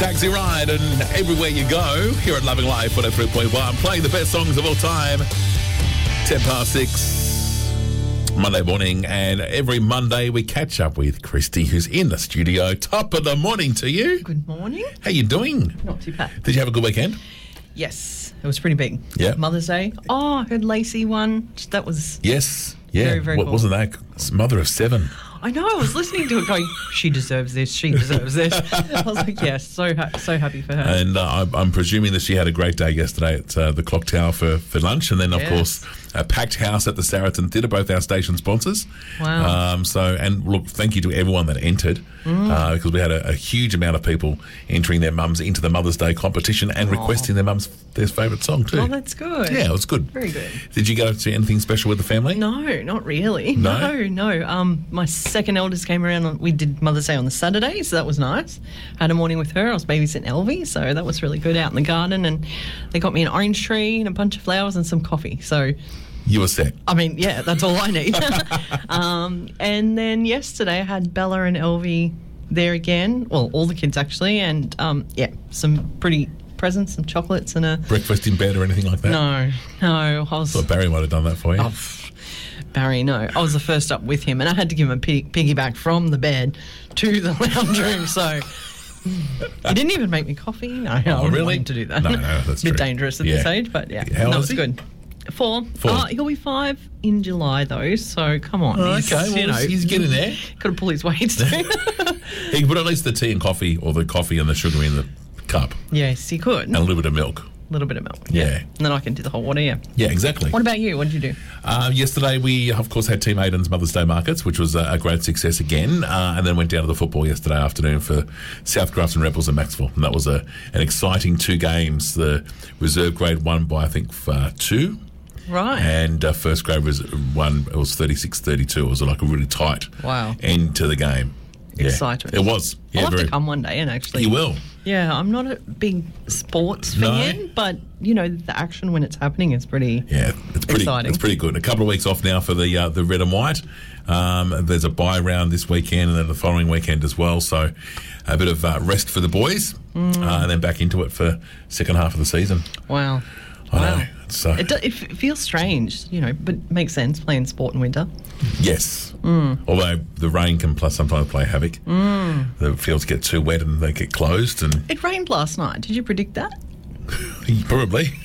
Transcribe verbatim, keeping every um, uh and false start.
Taxi Ride, and everywhere you go here at Loving Life one oh three point one, playing the best songs of all time. ten past six, Monday morning, and every Monday we catch up with Christy, who's in the studio. Top of the morning to you. Good morning. How you doing? Not too bad. Did you have a good weekend? Yes, it was pretty big. Yeah. Mother's Day. Oh, I heard Lacey won. That was... Yes. Yeah. Very, very what, cool. Wasn't that it's mother of seven? I know, I was listening to it going, she deserves this, she deserves this. I was like, yes, so ha- so happy for her. And uh, I'm- I'm presuming that she had a great day yesterday at uh, the Clock Tower for, for lunch, and then, of Yes. course, a packed house at the Saracen Theatre, both our station sponsors. Wow. Um, so, and look, thank you to everyone that entered, Mm. uh, because we had a, a huge amount of people entering their mums into the Mother's Day competition and Aw. requesting their mums their favourite song too. Oh, that's good. Yeah, it was good. Very good. Did you go to anything special with the family? No, not really. No? No, no. Um, my second eldest came around. On, we did Mother's Day on the Saturday, so that was nice. Had a morning with her. I was babysitting Elvie, so that was really good out in the garden. And they got me an orange tree and a bunch of flowers and some coffee. So, You were set. I mean, yeah, that's all I need. um, and then yesterday I had Bella and Elvie there again. Well, all the kids actually, and um, yeah, some pretty presents, some chocolates, and a Breakfast in bed or anything like that? no, no. I was Thought Barry might have done that for you. Oh, pff, Barry, no. I was the first up with him, and I had to give him a pig- piggyback from the bed to the lounge room. So he didn't even make me coffee. No, I Oh, wouldn't really? want him to do that. No, no, that's Bit true. dangerous at Yeah. this age, but yeah, How old no, is it's he? good. Four. Four. Uh, he'll be five in July though. So come on. Oh, he's, okay, well, you know, he's getting there. Got to pull his weight too. He can put at least the tea and coffee, or the coffee and the sugar in the cup, Yes, he could. and a little bit of milk. A little bit of milk. Yeah. And then I can do the hot water. Yeah. Yeah, exactly. What about you? What did you do? Uh, yesterday, we, of course, had Team Aidan's Mother's Day Markets, which was a, a great success again, uh, and then went down to the football yesterday afternoon for South Grafton Rebels and Maxwell. And that was a, an exciting two games. The reserve grade won by, I think, uh, two. Right. And uh, first grade was one, it was thirty-six thirty-two. It was like a really tight Wow. end to the game. Yeah. Exciting. It was. Yeah, I'll have very, to come one day and actually. You will. Yeah, I'm not a big sports No. fan, but you know the action when it's happening is pretty. Yeah, it's pretty. Exciting. It's pretty good. A couple of weeks off now for the uh, the red and white. Um, there's a bye round this weekend and then the following weekend as well. So a bit of uh, rest for the boys, Mm. uh, and then back into it for second half of the season. Wow. I wow. know. It's, uh, It, do, it f- feels strange, you know, but it makes sense playing sport in winter. yes. Mm. Although the rain can plus sometimes play havoc. Mm. The fields get too wet and they get closed, and It rained last night. Did you predict that? probably.